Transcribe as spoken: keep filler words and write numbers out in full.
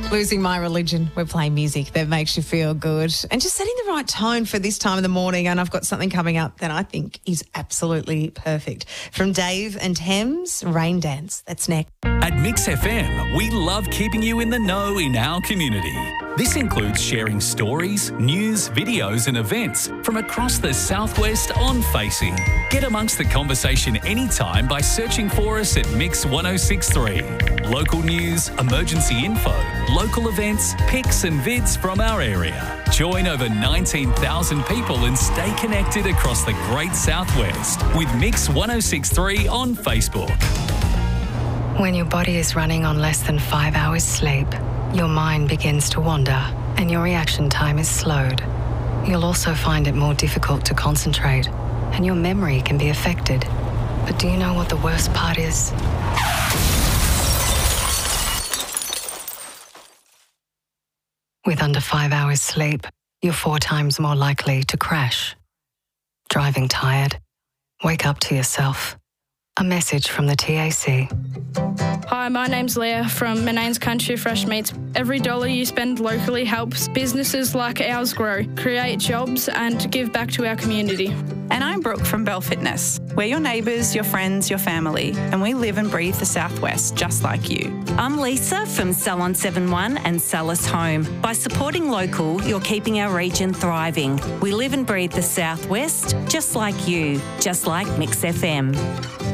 Losing My Religion. We're playing music that makes you feel good and just setting the right tone for this time of the morning. And I've got something coming up that I think is absolutely perfect. From Dave and Thames, Rain Dance. That's next. At Mix F M, we love keeping you in the know in our community. This includes sharing stories, news, videos and events from across the southwest on Facing. Get amongst the conversation anytime by searching for us at Mix one oh six point three. Local news, emergency info, local events, pics and vids from our area. Join over nineteen thousand people and stay connected across the great southwest with Mix one oh six point three on Facebook. When your body is running on less than five hours sleep, your mind begins to wander and your reaction time is slowed. You'll also find it more difficult to concentrate and your memory can be affected. But do you know what the worst part is? With under five hours sleep, you're four times more likely to crash. Driving tired? Wake up to yourself. A message from the T A C. Hi, my name's Leah from Menanes Country Fresh Meats. Every dollar you spend locally helps businesses like ours grow, create jobs and give back to our community. And I'm Brooke from Bell Fitness. We're your neighbours, your friends, your family, and we live and breathe the Southwest just like you. I'm Lisa from Salon seventy-one and Salus Home. By supporting local, you're keeping our region thriving. We live and breathe the Southwest just like you, just like Mix F M.